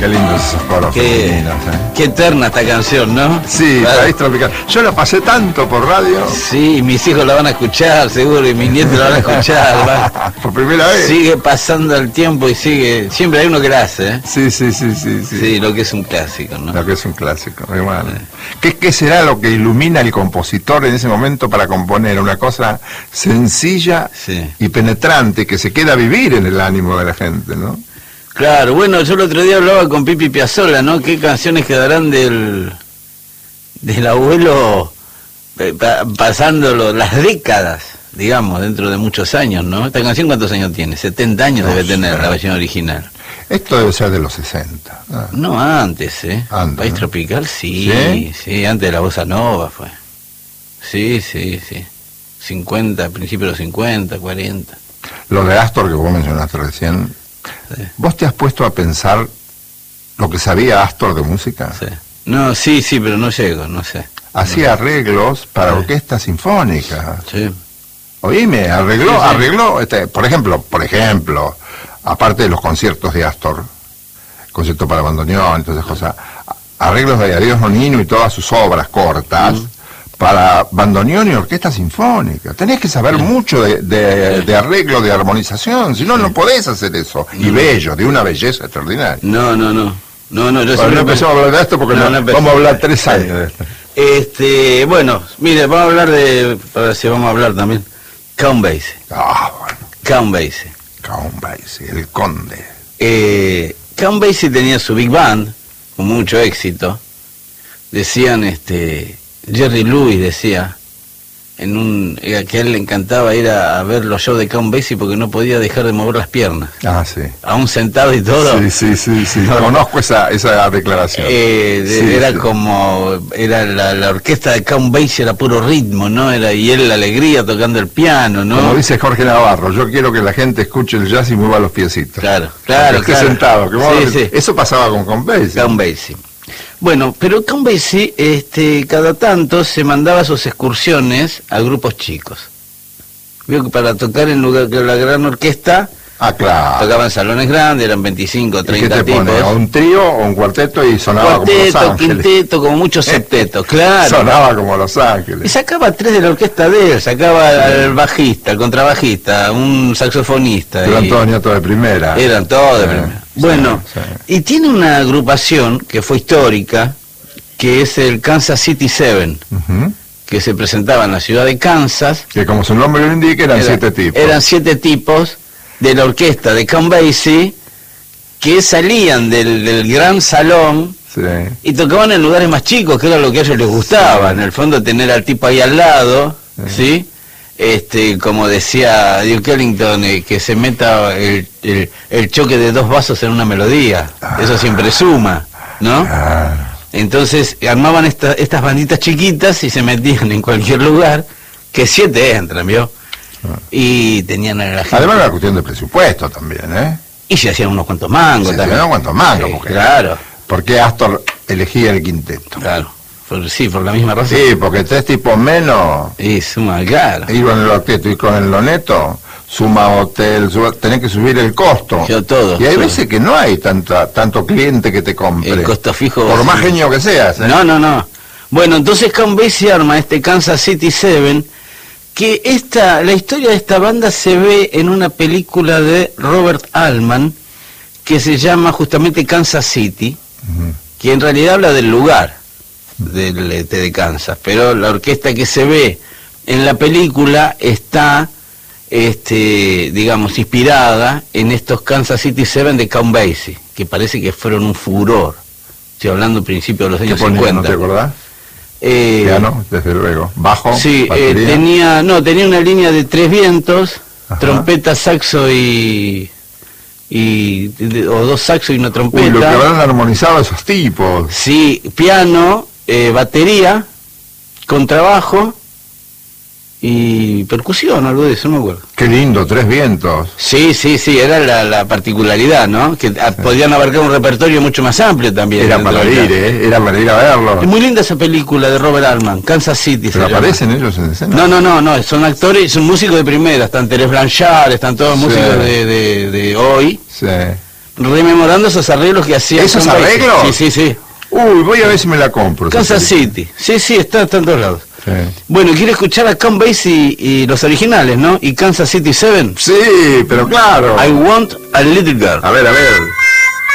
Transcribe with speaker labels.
Speaker 1: Qué lindos esos coros femeninos,
Speaker 2: Qué eterna esta canción, ¿no?
Speaker 1: Sí, País Tropical. Yo la pasé tanto por radio.
Speaker 2: Sí, mis hijos la van a escuchar, seguro, y mis nietos la van a escuchar.
Speaker 1: Por primera vez.
Speaker 2: Sigue pasando el tiempo y sigue... Siempre hay uno que la hace, ¿eh?
Speaker 1: Sí.
Speaker 2: Sí, lo que es un clásico, ¿no?
Speaker 1: Lo que es un clásico, bueno. ¿Qué será lo que ilumina al compositor en ese momento para componer una cosa sencilla y penetrante que se queda a vivir en el ánimo de la gente, ¿no?
Speaker 2: Claro, bueno, yo el otro día hablaba con Pipi Piazzolla, ¿no? ¿Qué canciones quedarán del abuelo pasando las décadas, digamos, dentro de muchos años, ¿no? ¿Esta canción cuántos años tiene? 70 años debe tener la versión original.
Speaker 1: Esto debe ser de los 60.
Speaker 2: No, antes, ¿eh?
Speaker 1: Antes,
Speaker 2: País
Speaker 1: ¿no?
Speaker 2: Tropical, sí, antes de la bossa nova fue. Sí. 50, principios de los 50, 40.
Speaker 1: Lo de Astor que vos mencionaste recién, ¿vos te has puesto a pensar lo que sabía Astor de música?
Speaker 2: Sí. No, sí, pero no llego, no sé.
Speaker 1: Hacía arreglos para orquestas sinfónicas.
Speaker 2: Sí.
Speaker 1: Oíme, arregló, por ejemplo, aparte de los conciertos de Astor, concierto para bandoneón, entonces cosas, arreglos de Adiós Nonino y todas sus obras cortas, para bandoneón y orquesta sinfónica. Tenés que saber mucho de arreglo, de armonización, si no, no podés hacer eso. Y bello, de una belleza extraordinaria.
Speaker 2: No, yo
Speaker 1: no empezamos a hablar de esto porque vamos a hablar 3 años de esto.
Speaker 2: Bueno, mire, vamos a hablar a ver si vamos a hablar también. Count Basie.
Speaker 1: Bueno.
Speaker 2: Count Basie,
Speaker 1: el conde.
Speaker 2: Count Basie tenía su big band, con mucho éxito. Decían, Jerry Lewis decía, que a él le encantaba ir a ver los shows de Count Basie porque no podía dejar de mover las piernas.
Speaker 1: Sí.
Speaker 2: Aún sentado y todo.
Speaker 1: Sí. Conozco esa declaración.
Speaker 2: Era la orquesta de Count Basie, era puro ritmo, ¿no? Y él la alegría tocando el piano, ¿no?
Speaker 1: Como dice Jorge Navarro, yo quiero que la gente escuche el jazz y mueva los piecitos.
Speaker 2: Claro.
Speaker 1: Esté sentado. Eso pasaba con Count Basie.
Speaker 2: Bueno, pero Count Basie, cada tanto se mandaba sus excursiones a grupos chicos. Veo que para tocar en lugar de la gran orquesta,
Speaker 1: claro,
Speaker 2: tocaban salones grandes, eran 25, 30
Speaker 1: ¿Y qué te
Speaker 2: tipos.
Speaker 1: pone? ¿O un trío o un cuarteto y sonaba como Los Ángeles?
Speaker 2: Quinteto, como muchos septetos, claro.
Speaker 1: Sonaba como Los Ángeles.
Speaker 2: Y sacaba 3 de la orquesta de él, sacaba al bajista, al contrabajista, un saxofonista.
Speaker 1: Eran todos nietos de primera.
Speaker 2: Eran todos de primera. Bueno, y tiene una agrupación que fue histórica, que es el Kansas City 7, que se presentaba en la ciudad de Kansas.
Speaker 1: Que como su nombre lo indica, eran 7 tipos.
Speaker 2: Eran 7 tipos de la orquesta de Count Basie que salían del gran salón y tocaban en lugares más chicos, que era lo que a ellos les gustaba, en el fondo tener al tipo ahí al lado, ¿sí? Como decía Duke Ellington, que se meta el choque de 2 vasos en una melodía, eso siempre suma, ¿no? Entonces armaban estas banditas chiquitas y se metían en cualquier lugar, que 7 entran, ¿vio? Y tenían a la gente.
Speaker 1: Además era cuestión de presupuesto también, ¿eh?
Speaker 2: Y se hacían unos cuantos mangos también.
Speaker 1: Se hacían unos cuantos mangos,
Speaker 2: claro.
Speaker 1: Porque Astor elegía el quinteto.
Speaker 2: Claro. Por la misma razón.
Speaker 1: Sí, porque 3 tipos menos.
Speaker 2: Y suma, claro.
Speaker 1: Ir con el octeto y con el loneto, suma hotel, tenés que subir el costo.
Speaker 2: Todo.
Speaker 1: Y hay veces que no hay tanto cliente que te compre.
Speaker 2: El costo fijo.
Speaker 1: Por más genio que seas.
Speaker 2: No. Bueno, entonces Count Basie arma Kansas City 7, que la historia de esta banda se ve en una película de Robert Altman, que se llama justamente Kansas City, que en realidad habla del lugar de Kansas, pero la orquesta que se ve en la película está, digamos, inspirada en estos Kansas City 7 de Count Basie, que parece que fueron un furor. Estoy hablando principios de los años 50.
Speaker 1: ¿No te acordás? Piano, desde luego. Bajo,
Speaker 2: sí, tenía una línea de 3 vientos, trompeta, saxo o 2 saxos y una trompeta.
Speaker 1: Lo que habrán armonizado esos tipos.
Speaker 2: Sí, piano, batería, contrabajo y percusión, algo de eso, no me acuerdo.
Speaker 1: Qué lindo, 3 vientos.
Speaker 2: Sí, era la particularidad, ¿no? Que podían abarcar un repertorio mucho más amplio también.
Speaker 1: Era para ir a verlo.
Speaker 2: Es muy linda esa película de Robert Altman, Kansas City.
Speaker 1: ¿Pero aparecen ellos en escena?
Speaker 2: No, son actores, son músicos de primera, están Terence Blanchard, están todos músicos de hoy.
Speaker 1: Sí.
Speaker 2: rememorando esos arreglos que hacía.
Speaker 1: ¿Esos arreglos?
Speaker 2: Sí, sí, sí.
Speaker 1: Uy, voy a ver si me la compro.
Speaker 2: Kansas City. Sí, sí, está en todos lados.
Speaker 1: Sí.
Speaker 2: Bueno, quiere escuchar a Count Basie y los originales, ¿no? Y Kansas City 7.
Speaker 1: Sí, pero claro.
Speaker 2: I Want a Little Girl.
Speaker 1: A ver, a ver.